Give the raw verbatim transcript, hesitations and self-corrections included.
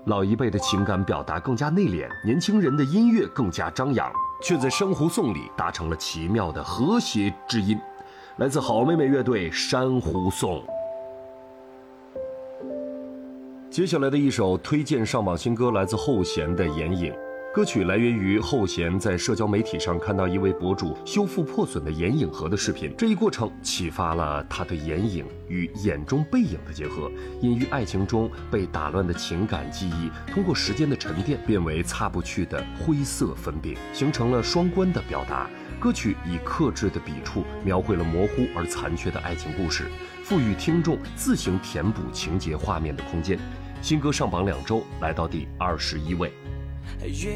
老一辈的情感表达更加内敛，年轻人的音乐更加张扬，却在珊瑚颂里达成了奇妙的和谐之音。来自好妹妹乐队《珊瑚颂》。接下来的一首推荐上榜新歌来自后弦的《眼影》。歌曲来源于后弦在社交媒体上看到一位博主修复破损的眼影盒的视频，这一过程启发了他对眼影与眼中背影的结合，因于爱情中被打乱的情感记忆，通过时间的沉淀变为擦不去的灰色分饼，形成了双关的表达。歌曲以克制的笔触描绘了模糊而残缺的爱情故事，赋予听众自行填补情节画面的空间。新歌上榜两周，来到第二十一位。